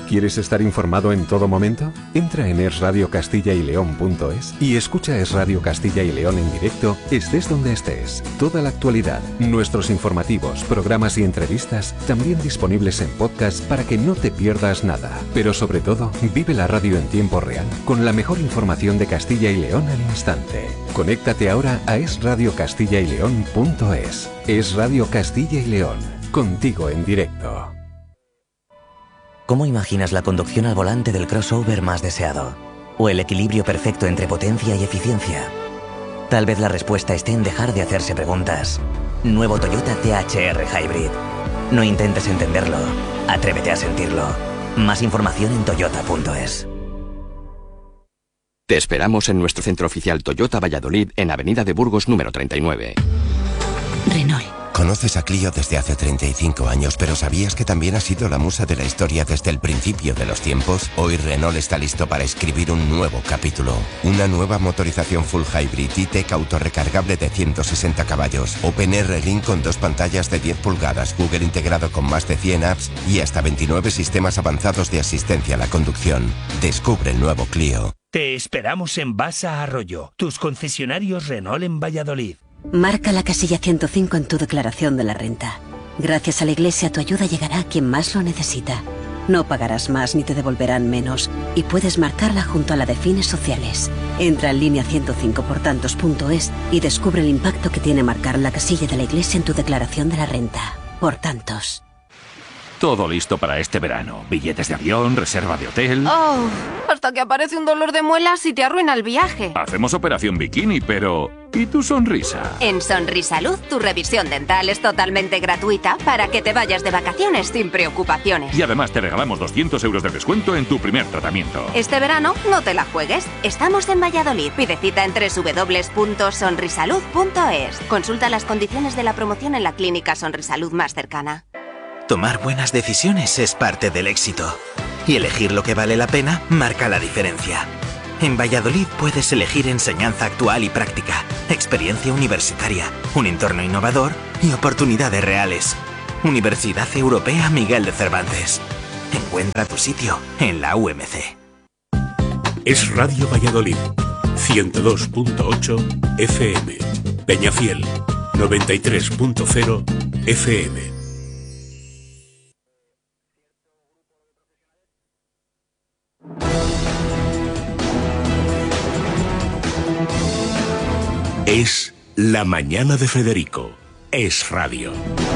¿Quieres estar informado en todo momento? Entra en esradiocastilla-y-león.es y escucha Es Radio Castilla y León en directo, estés donde estés. Toda la actualidad, nuestros informativos, programas y entrevistas, también disponibles en podcast para que no te pierdas nada. Pero sobre todo, vive la radio en tiempo real, con la mejor información de Castilla y León al instante. Conéctate ahora a esradiocastilla-y-león.es. Es Radio Castilla y León, contigo en directo. ¿Cómo imaginas la conducción al volante del crossover más deseado? ¿O el equilibrio perfecto entre potencia y eficiencia? Tal vez la respuesta esté en dejar de hacerse preguntas. Nuevo Toyota CHR Hybrid. No intentes entenderlo, atrévete a sentirlo. Más información en toyota.es. Te esperamos en nuestro centro oficial Toyota Valladolid en Avenida de Burgos número 39. Renault. Conoces a Clio desde hace 35 años, pero ¿sabías que también ha sido la musa de la historia desde el principio de los tiempos? Hoy Renault está listo para escribir un nuevo capítulo. Una nueva motorización full hybrid E-Tech autorrecargable de 160 caballos. OpenR Link con 2 pantallas de 10 pulgadas, Google integrado con más de 100 apps y hasta 29 sistemas avanzados de asistencia a la conducción. Descubre el nuevo Clio. Te esperamos en Basa Arroyo, tus concesionarios Renault en Valladolid. Marca la casilla 105 en tu declaración de la renta. Gracias a la Iglesia tu ayuda llegará a quien más lo necesita. No pagarás más ni te devolverán menos y puedes marcarla junto a la de fines sociales. Entra en línea 105portantos.es y descubre el impacto que tiene marcar la casilla de la Iglesia en tu declaración de la renta. Por tantos. Todo listo para este verano. Billetes de avión, reserva de hotel... Oh, hasta que aparece un dolor de muelas y te arruina el viaje. Hacemos operación bikini, pero... ¿y tu sonrisa? En Sonrisalud, tu revisión dental es totalmente gratuita para que te vayas de vacaciones sin preocupaciones. Y además te regalamos 200 euros de descuento en tu primer tratamiento. Este verano no te la juegues. Estamos en Valladolid. Pide cita en www.sonrisalud.es. Consulta las condiciones de la promoción en la clínica Sonrisalud más cercana. Tomar buenas decisiones es parte del éxito. Y elegir lo que vale la pena marca la diferencia. En Valladolid puedes elegir enseñanza actual y práctica, experiencia universitaria, un entorno innovador y oportunidades reales. Universidad Europea Miguel de Cervantes. Encuentra tu sitio en la UMC. Es Radio Valladolid, 102.8 FM. Peñafiel, 93.0 FM. Es La Mañana de Federico. Es Radio.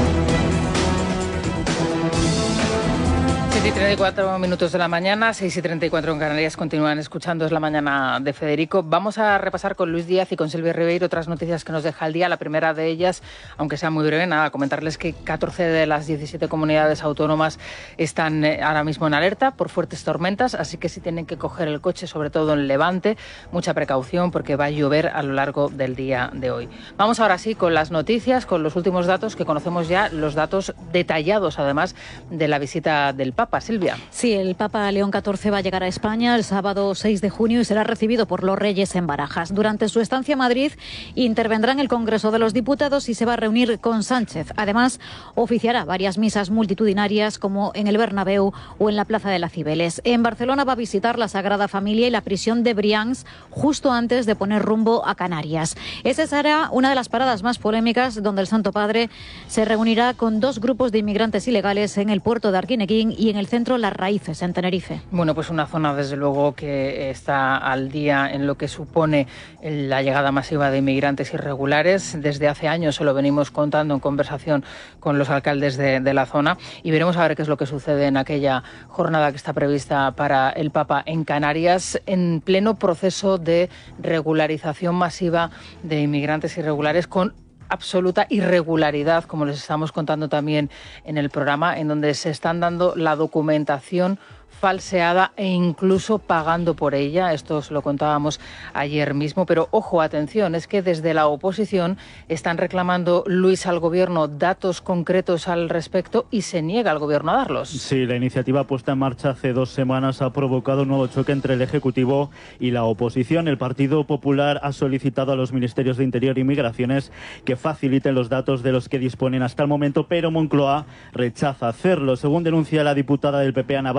7:34 minutos de la mañana, 6:34 en Canarias. Continúan escuchando Es la Mañana de Federico. Vamos a repasar con Luis Díaz y con Silvia Ribeiro otras noticias que nos deja el día. La primera de ellas, aunque sea muy breve, nada, comentarles que 14 de las 17 comunidades autónomas están ahora mismo en alerta por fuertes tormentas, así que si tienen que coger el coche, sobre todo en Levante, mucha precaución porque va a llover a lo largo del día de hoy. Vamos ahora sí con las noticias, con los últimos datos que conocemos ya, los datos detallados además de la visita del Papa. Silvia. Sí, el Papa León XIV va a llegar a España el sábado 6 de junio y será recibido por los Reyes en Barajas. Durante su estancia en Madrid intervendrá en el Congreso de los Diputados y se va a reunir con Sánchez. Además, oficiará varias misas multitudinarias como en el Bernabéu o en la Plaza de las Cibeles. En Barcelona va a visitar la Sagrada Familia y la prisión de Brians justo antes de poner rumbo a Canarias. Esa será una de las paradas más polémicas donde el Santo Padre se reunirá con 2 grupos de inmigrantes ilegales en el puerto de Arquinequín y en el centro Las Raíces, en Tenerife. Bueno, pues una zona desde luego que está al día en lo que supone la llegada masiva de inmigrantes irregulares. Desde hace años se lo venimos contando en conversación con los alcaldes de la zona y veremos a ver qué es lo que sucede en aquella jornada que está prevista para el Papa en Canarias, en pleno proceso de regularización masiva de inmigrantes irregulares con absoluta irregularidad, como les estamos contando también en el programa, en donde se están dando la documentación falseada e incluso pagando por ella. Esto se lo contábamos ayer mismo, pero ojo, atención, es que desde la oposición están reclamando, Luis, al Gobierno datos concretos al respecto y se niega el Gobierno a darlos. Sí, la iniciativa puesta en marcha hace 2 semanas ha provocado un nuevo choque entre el Ejecutivo y la oposición. El Partido Popular ha solicitado a los Ministerios de Interior y Migraciones que faciliten los datos de los que disponen hasta el momento, pero Moncloa rechaza hacerlo. Según denuncia la diputada del PP, Ana Vázquez,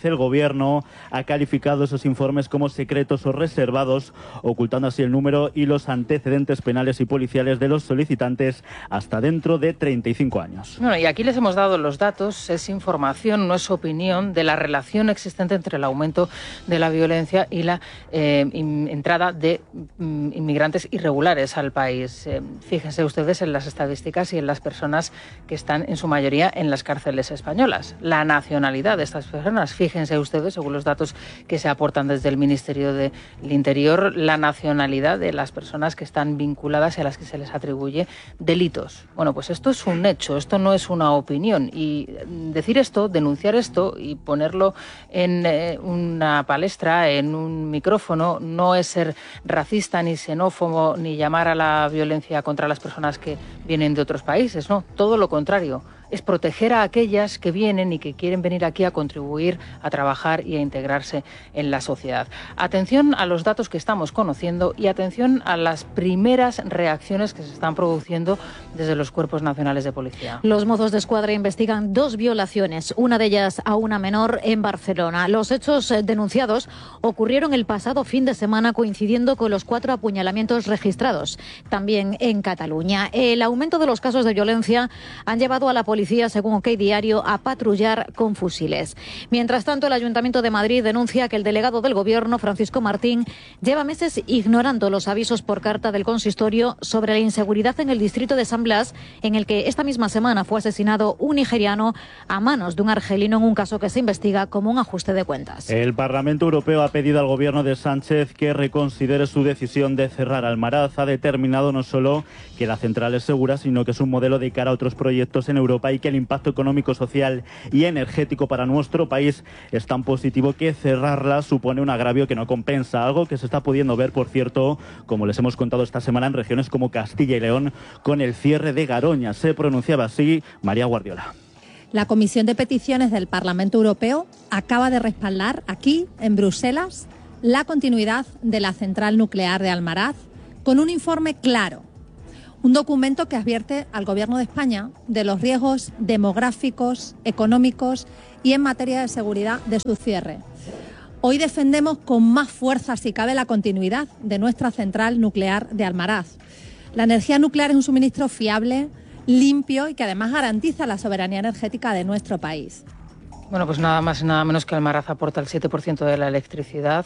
el Gobierno ha calificado esos informes como secretos o reservados, ocultando así el número y los antecedentes penales y policiales de los solicitantes hasta dentro de 35 años. Bueno, y aquí les hemos dado los datos, es información, no es opinión, de la relación existente entre el aumento de la violencia y la entrada de inmigrantes irregulares al país. Fíjense ustedes en las estadísticas y en las personas que están en su mayoría en las cárceles españolas. La nacionalidad de estas personas, fíjense ustedes, según los datos que se aportan desde el Ministerio del Interior, la nacionalidad de las personas que están vinculadas y a las que se les atribuye delitos. Bueno, pues esto es un hecho, esto no es una opinión. Y decir esto, denunciar esto y ponerlo en una palestra, en un micrófono, no es ser racista ni xenófobo ni llamar a la violencia contra las personas que vienen de otros países, no, todo lo contrario. Es proteger a aquellas que vienen y que quieren venir aquí a contribuir, a trabajar y a integrarse en la sociedad. Atención a los datos que estamos conociendo y atención a las primeras reacciones que se están produciendo desde los cuerpos nacionales de policía. Los Mossos d'Esquadra investigan 2 violaciones, una de ellas a una menor en Barcelona. Los hechos denunciados ocurrieron el pasado fin de semana, coincidiendo con los 4 apuñalamientos registrados, también en Cataluña. El aumento de los casos de violencia han llevado a la policía, según OK Diario, a patrullar con fusiles. Mientras tanto, el Ayuntamiento de Madrid denuncia que el delegado del Gobierno, Francisco Martín, lleva meses ignorando los avisos por carta del consistorio sobre la inseguridad en el distrito de San Blas, en el que esta misma semana fue asesinado un nigeriano a manos de un argelino en un caso que se investiga como un ajuste de cuentas. El Parlamento Europeo ha pedido al Gobierno de Sánchez que reconsidere su decisión de cerrar Almaraz. Ha determinado no solo que la central es segura, sino que es un modelo de cara a otros proyectos en Europa y que el impacto económico, social y energético para nuestro país es tan positivo que cerrarla supone un agravio que no compensa, algo que se está pudiendo ver, por cierto, como les hemos contado esta semana, en regiones como Castilla y León, con el cierre de Garoña. Se pronunciaba así María Guardiola. La Comisión de Peticiones del Parlamento Europeo acaba de respaldar aquí, en Bruselas, la continuidad de la central nuclear de Almaraz con un informe claro. Un documento que advierte al Gobierno de España de los riesgos demográficos, económicos y en materia de seguridad de su cierre. Hoy defendemos con más fuerza, si cabe, la continuidad de nuestra central nuclear de Almaraz. La energía nuclear es un suministro fiable, limpio y que además garantiza la soberanía energética de nuestro país. Bueno, pues nada más y nada menos que Almaraz aporta el 7% de la electricidad.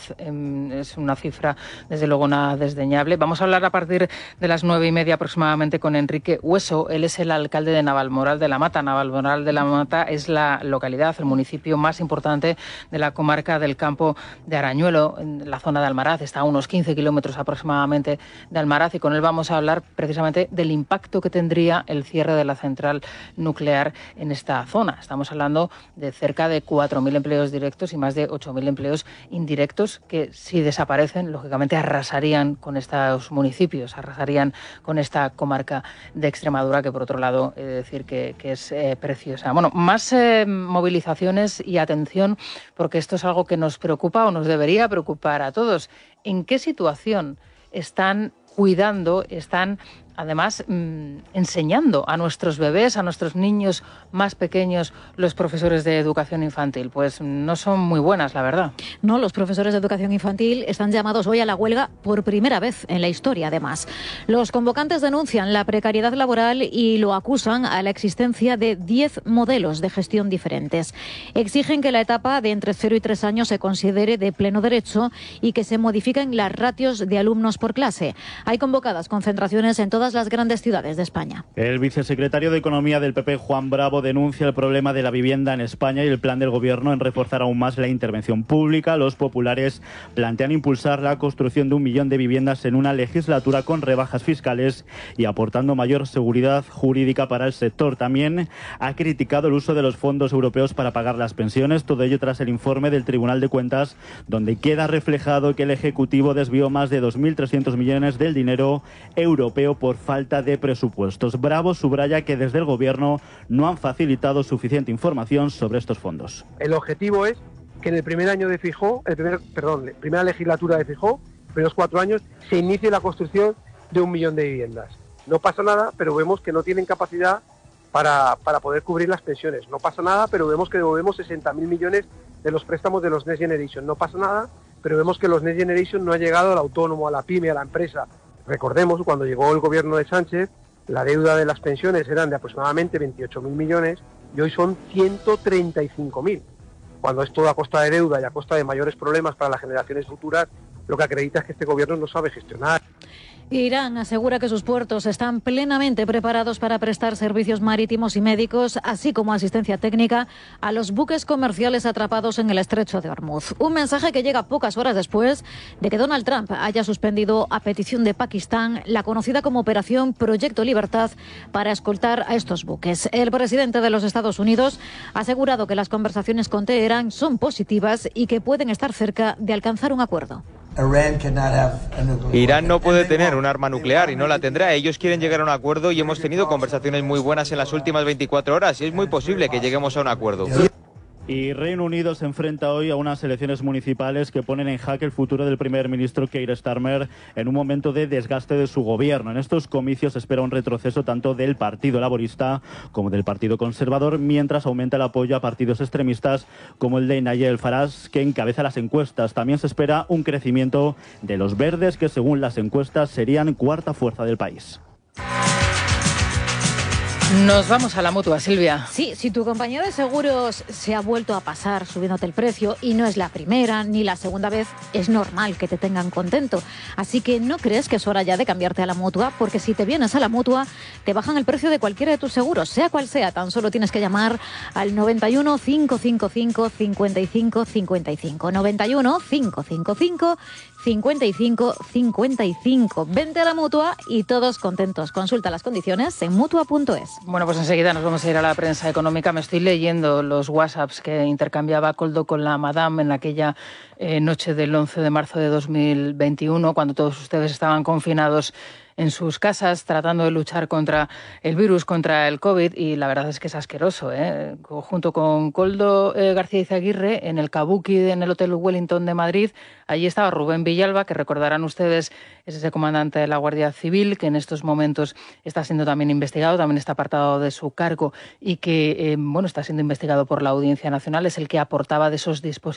Es una cifra, desde luego, nada desdeñable. Vamos a hablar a partir de las 9:30 aproximadamente con Enrique Hueso. Él es el alcalde de Navalmoral de la Mata. Navalmoral de la Mata es la localidad, el municipio más importante de la comarca del Campo de Arañuelo, en la zona de Almaraz. Está a unos 15 kilómetros aproximadamente de Almaraz y con él vamos a hablar precisamente del impacto que tendría el cierre de la central nuclear en esta zona. Estamos hablando de cerca de 4.000 empleos directos y más de 8.000 empleos indirectos que, si desaparecen, lógicamente arrasarían con estos municipios, arrasarían con esta comarca de Extremadura, que por otro lado he de decir que es preciosa. Bueno, más movilizaciones y atención, porque esto es algo que nos preocupa o nos debería preocupar a todos. ¿En qué situación están cuidando, están además enseñando a nuestros bebés, a nuestros niños más pequeños, los profesores de educación infantil? Pues no son muy buenas, la verdad. No, los profesores de educación infantil están llamados hoy a la huelga por primera vez en la historia, además. Los convocantes denuncian la precariedad laboral y lo acusan a la existencia de 10 modelos de gestión diferentes. Exigen que la etapa de entre 0 y 3 años se considere de pleno derecho y que se modifiquen las ratios de alumnos por clase. Hay convocadas concentraciones en todas las grandes ciudades de España. El vicesecretario de Economía del PP, Juan Bravo, denuncia el problema de la vivienda en España y el plan del Gobierno en reforzar aún más la intervención pública. Los populares plantean impulsar la construcción de 1 millón de viviendas en una legislatura con rebajas fiscales y aportando mayor seguridad jurídica para el sector. También ha criticado el uso de los fondos europeos para pagar las pensiones, todo ello tras el informe del Tribunal de Cuentas, donde queda reflejado que el Ejecutivo desvió más de 2.300 millones del dinero europeo por falta de presupuestos. Bravo subraya que desde el Gobierno no han facilitado suficiente información sobre estos fondos. El objetivo es que en el primer año de Feijóo, primera legislatura de Feijóo, los primeros 4 años, se inicie la construcción de 1 millón de viviendas. No pasa nada, pero vemos que no tienen capacidad para poder cubrir las pensiones. No pasa nada, pero vemos que devolvemos 60.000 millones de los préstamos de los Next Generation. No pasa nada, pero vemos que los Next Generation no han llegado al autónomo, a la pyme, a la empresa. Recordemos, cuando llegó el gobierno de Sánchez, la deuda de las pensiones eran de aproximadamente 28.000 millones y hoy son 135.000. Cuando es todo a costa de deuda y a costa de mayores problemas para las generaciones futuras, lo que acredita es que este gobierno no sabe gestionar. Irán asegura que sus puertos están plenamente preparados para prestar servicios marítimos y médicos, así como asistencia técnica a los buques comerciales atrapados en el estrecho de Hormuz. Un mensaje que llega pocas horas después de que Donald Trump haya suspendido a petición de Pakistán la conocida como Operación Proyecto Libertad para escoltar a estos buques. El presidente de los Estados Unidos ha asegurado que las conversaciones con Teherán son positivas y que pueden estar cerca de alcanzar un acuerdo. Irán no puede tener un arma nuclear y no la tendrá. Ellos quieren llegar a un acuerdo y hemos tenido conversaciones muy buenas en las últimas 24 horas y es muy posible que lleguemos a un acuerdo. Y Reino Unido se enfrenta hoy a unas elecciones municipales que ponen en jaque el futuro del primer ministro Keir Starmer en un momento de desgaste de su gobierno. En estos comicios se espera un retroceso tanto del Partido Laborista como del Partido Conservador, mientras aumenta el apoyo a partidos extremistas como el de Nigel Farage, que encabeza las encuestas. También se espera un crecimiento de los Verdes, que según las encuestas serían cuarta fuerza del país. Nos vamos a la Mutua, Silvia. Sí, si tu compañía de seguros se ha vuelto a pasar subiéndote el precio y no es la primera ni la segunda vez, es normal que te tengan contento. Así que no crees que es hora ya de cambiarte a la Mutua, porque si te vienes a la Mutua te bajan el precio de cualquiera de tus seguros, sea cual sea. Tan solo tienes que llamar al 91 555 55 55. 91 555 55 55. Vente a la Mutua y todos contentos. Consulta las condiciones en mutua.es. Bueno, pues enseguida nos vamos a ir a la prensa económica. Me estoy leyendo los WhatsApps que intercambiaba Koldo con la Madame en aquella noche del 11 de marzo de 2021, cuando todos ustedes estaban confinados en sus casas tratando de luchar contra el virus, contra el COVID, y la verdad es que es asqueroso, ¿eh? Junto con Koldo García Izaguirre, en el Kabuki, en el Hotel Wellington de Madrid, allí estaba Rubén Villalba, que recordarán ustedes, es ese comandante de la Guardia Civil, que en estos momentos está siendo también investigado, también está apartado de su cargo y que, está siendo investigado por la Audiencia Nacional, es el que aportaba de esos dispositivos